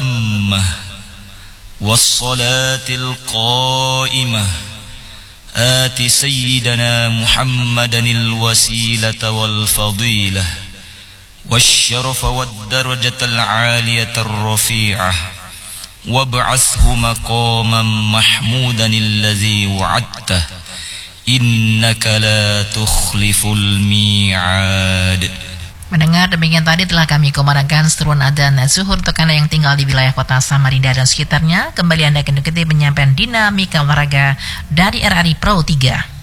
التامة والصلاة القائمة آت سيدنا محمدا الوسيلة والفضيلة والشرف والدرجة العالية الرفيعة وابعثه مقاما محمودا الذي وعدته إنك لا تخلف الميعاد. Mendengar demikian tadi telah kami kumandangkan seruan adzan zuhur untuk Anda yang tinggal di wilayah kota Samarinda dan sekitarnya. Kembali Anda akan ikuti penyampaian dinamika olahraga dari RRI Pro 3.